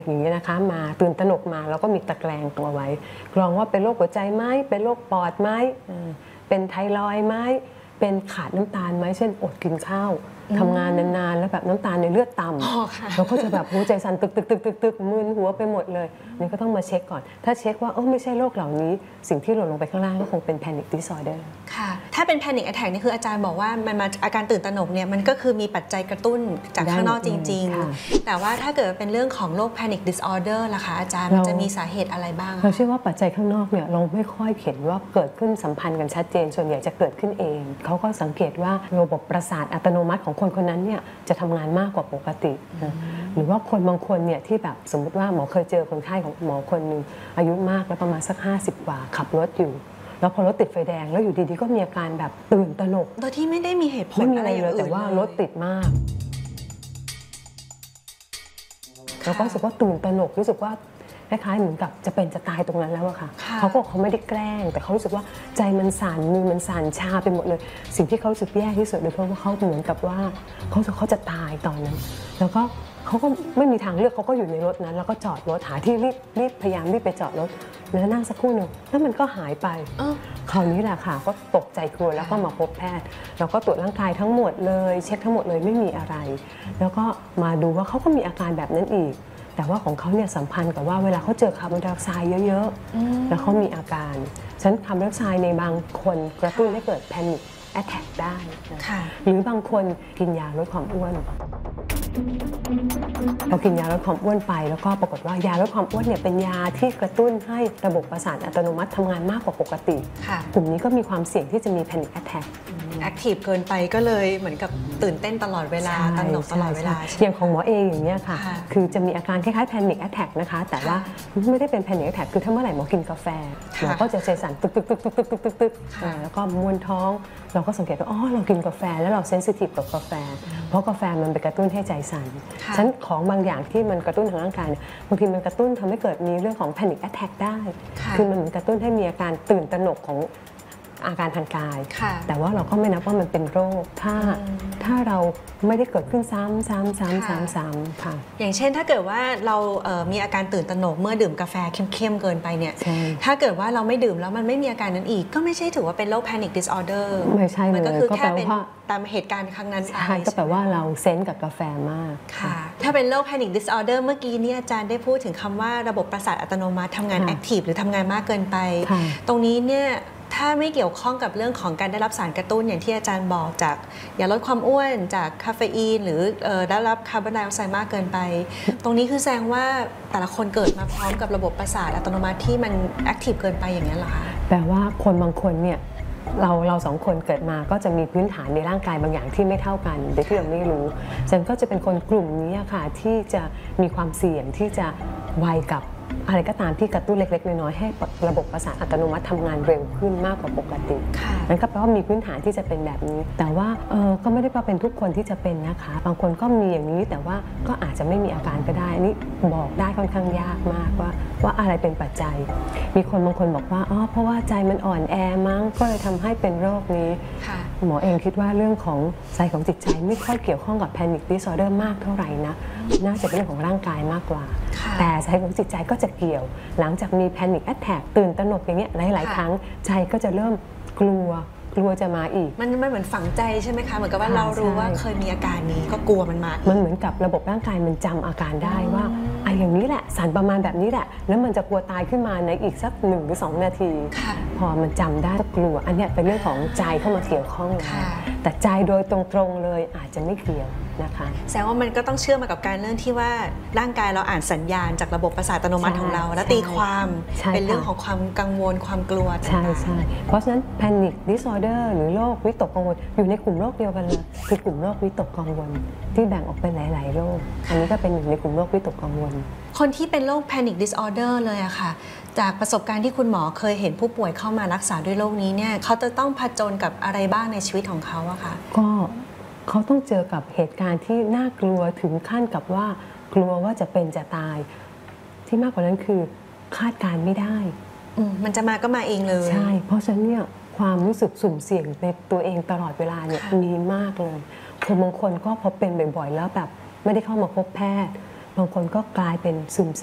อย่างนี้นะคะมาตื่นตระหนกมาแล้วก็มีตะแกรงตัวไว้กรองว่าเป็นโรคหัวใจไหมเป็นโรคปอดไหมเป็นไทรอยด์ไหมเป็นขาดน้ำตาลไหมเช่นอดกินข้าวทำงานนานๆแล้วแบบน้ำตาลในเลือดต่ำเราก็จะแบบหัวใจสั่นตึกมึนหัวไปหมดเลยนี่ก็ต้องมาเช็คก่อนถ้าเช็คว่าไม่ใช่โรคเหล่านี้สิ่งที่หล่นลงไปข้างล่างก็คงเป็น panic disorder ค่ะถ้าเป็น panic attack นี่คืออาจารย์บอกว่ามันมาอาการตื่นตระหนกเนี่ยมันก็คือมีปัจจัยกระตุ้นจากข้างนอกจริงๆแต่ว่าถ้าเกิดเป็นเรื่องของโรค panic disorder ล่ะคะอาจารย์มันจะมีสาเหตุอะไรบ้างเราเชื่อว่าปัจจัยข้างนอกเนี่ยเราไม่ค่อยเห็นว่าเกิดขึ้นสัมพันธ์กันชัดเจนส่วนใหญ่จะเกิดขึ้นเองเขาก็สังเกตว่าระบบประสาทอัตโนมัติของคนคนนั้นเนี่ยจะทำงานมากกว่าปกติหรือว่าคนบางคนเนี่ยที่แบบสมมติว่าหมอเคยเจอคนไข้ของหมอคนหนึ่งอายุมากแล้วประมาณสัก50 กว่าขับรถอยู่แล้วพอรถติดไฟแดงแล้วอยู่ดีๆก็มีอาการแบบตื่นตระหนกโดยที่ไม่ได้มีเหตุผลอะไรเลยแต่ว่ารถติดมากเราก็รู้สึกว่าตื่นตระหนกรู้สึกว่าคล้ายๆเหมือนกับจะเป็นจะตายตรงนั้นแล้วอะค่ะเขาก็เขาไม่ได้แกล้งแต่เขารู้สึกว่าใจมันสั่นมือมันสั่นชาไปหมดเลยสิ่งที่เขารู้สึกแย่ที่สุดเลยเพราะว่าเขาเหมือนกับว่าเขาจะตายตอนนั้นแล้วก็เขาก็ไม่มีทางเลือกเขาก็อยู่ในรถนั้นแล้วก็จอดรถหาที่รีบพยายามรีบไปจอดรถแล้วนั่งสักครู่หนึ่งแล้วมันก็หายไปคราวนี้แหละค่ะก็ตกใจกลัวแล้วก็มาพบแพทย์เราก็ตรวจร่างกายทั้งหมดเลยเช็คทั้งหมดเลยไม่มีอะไรแล้วก็มาดูว่าเขาก็มีอาการแบบนั้นอีกแต่ว่าของเขาเนี่ยสัมพันธ์กับว่าเวลาเขาเจอคาร์บอนไดออกไซด์เยอะๆแล้วเขามีอาการฉะนั้นคาร์บอนไดออกไซด์ในบางคนกระตุ้นให้เกิดแพนิคแอทแทกได้หรือบางคนกินยาลดความอ้วนเรากินยาลดความอ้วนไปแล้วก็ปรากฏว่ายาลดความอ้วนเนี่ยเป็นยาที่กระตุ้นให้ระบบประสาทอัตโนมัติทำงานมากกว่าปกติกลุ่มนี้ก็มีความเสี่ยงที่จะมีแพนิคแอทแทกแอคทีฟเกินไปก็เลยเหมือนกับตื่นเต้นตลอดเวลาตระหนกตลอดเวลาอย่างของหมอเองอย่างนี้ค่ะคือจะมีอาการคล้ายๆแพนิคแอทแทกนะคะแต่ว่าไม่ได้เป็นแพนิคแอทแทกคือถ้าเมื่อไหร่หมอกินกาแฟหมอก็จะใจสั่นตึกแล้วก็มวนท้องเราก็สังเกตว่าเรากินกาแฟแล้วเราเซนซิทีฟกับกาแฟเพราะกาแฟมันไปกระตุ้นให้ใจสั่นฉะนั้นของบางอย่างที่มันกระตุ้นทางร่างกายเนี่ยบางทีมันกระตุ้นทำให้เกิดมีเรื่องของแพนิคแอทแทกได้คือมันกระตุ้นให้มีอาการตื่นตระหนกของอาการทางกายแต่ว่าเราก็ไม่นับว่ามันเป็นโรคถ้าเราไม่ได้เกิดขึ้นซ้ำค่ะอย่างเช่นถ้าเกิดว่าเรามีอาการตื่นตระหนกเมื่อดื่มกาแฟเข้มๆเกินไปเนี่ยถ้าเกิดว่าเราไม่ดื่มแล้วมันไม่มีอาการนั้นอีกก็ไม่ใช่ถือว่าเป็นโรค panic disorder ไม่ใช่เลยมันก็คือแค่เป็นตามเหตุการณ์ครั้งนั้นใช่ก็แปลว่าเราเซนส์กับกาแฟมากค่ะถ้าเป็นโรค panic disorder เมื่อกี้นี้อาจารย์ได้พูดถึงคำว่าระบบประสาทอัตโนมัติทำงาน active หรือทำงานมากเกินไปตรงนี้เนี่ยถ้าไม่เกี่ยวข้องกับเรื่องของการได้รับสารกระตุ้นอย่างที่อาจารย์บอกจากยาลดความอ้วนจากคาเฟอีนหรือได้รับคาร์บอนไดออกไซด์มากเกินไปตรงนี้คือแสดงว่าแต่ละคนเกิดมาพร้อมกับระบบประสาทอัตโนมัติที่มันแอคทีฟเกินไปอย่างนั้นเหรอคะแปลว่าคนบางคนเนี่ยเราสองคนเกิดมาก็จะมีพื้นฐานในร่างกายบางอย่างที่ไม่เท่ากันโดยที่เราไม่รู้ฉันก็จะเป็นคนกลุ่มนี้ค่ะที่จะมีความเสี่ยงที่จะไวกับอะไรก็ตามที่กระตุ้นเล็กๆน้อยๆให้ระบบประสาทอัตโนมัติทำงานเร็วขึ้นมากกว่าปกตินั่นก็แปลว่ามีพื้นฐานที่จะเป็นแบบนี้แต่ว่าก็ไม่ได้ว่าเป็นทุกคนที่จะเป็นนะคะบางคนก็มีอย่างนี้แต่ว่าก็อาจจะไม่มีอาการก็ได้นี่บอกได้ค่อนข้างยากมากว่าอะไรเป็นปัจจัยมีคนบางคนบอกว่าเพราะว่าใจมันอ่อนแอมั้งก็เลยทำให้เป็นโรคนี้หมอเองคิดว่าเรื่องของใจของจิตใจไม่ค่อยเกี่ยวข้องกับ panic disorder มากเท่าไหร่นะน่าจะเป็นเรื่องของร่างกายมากกว่าแต่ใจของจิตใจก็จะเกี่ยวหลังจากมี panic attack ตื่นตระหนกอย่างเงี้ยหลายๆครั้งใจก็จะเริ่มกลัวจะมาอีกมันเหมือนฝังใจใช่ไหมคะเหมือนกับว่าเรารู้ว่าเคยมีอาการนี้ก็กลัวมันมามันเหมือนกับระบบร่างกายมันจำอาการได้ว่าอย่างนี้แหละสั่นประมาณแบบนี้แหละแล้วมันจะกลัวตายขึ้นมาในอีกสัก1 หรือ 2 นาทีพอมันจำได้ก็กลัวอันนี้เป็นเรื่องของใจเข้ามาเกี่ยวข้องแต่ใจโดยตรงๆเลยอาจจะไม่เกี่ยวนะคะแสดงว่ามันก็ต้องเชื่อมมากับการเรื่องที่ว่าร่างกายเราอ่านสัญญาณจากระบบประสาทอัตโนมัติของเราแล้วตีความเป็นเรื่องของความกังวลความกลัวใช่เพราะฉะนั้น panic disorder หรือโรควิตกกังวลอยู่ในกลุ่มโรคเดียวกันเลยคือกลุ่มโรควิตกกังวลที่แบ่งออกเป็นหลายๆโรคอันนี้ก็เป็นหนึ่งในกลุ่มโรควิตกกังวลคนที่เป็นโรค panic disorder เลยอะค่ะจากประสบการณ์ที่คุณหมอเคยเห็นผู้ป่วยเข้ามารักษาด้วยโรคนี้เนี่ยเขาจะต้องผจญกับอะไรบ้างในชีวิตของเขาอะค่ะก็เขาต้องเจอกับเหตุการณ์ที่น่ากลัวถึงขั้นกับว่ากลัวว่าจะเป็นจะตายที่มากกว่านั้นคือคาดการไม่ได้มันจะมาก็มาเองเลยใช่เพราะฉะนั้นเนี่ยความรู้สึกสุ่มเสี่ยงในตัวเองตลอดเวลาเนี่ยมีมากเลยคนบางคนก็พอเป็นบ่อยๆแล้วแบบไม่ได้เข้ามาพบแพทย์บางคนก็กลายเป็นซึมเศร้า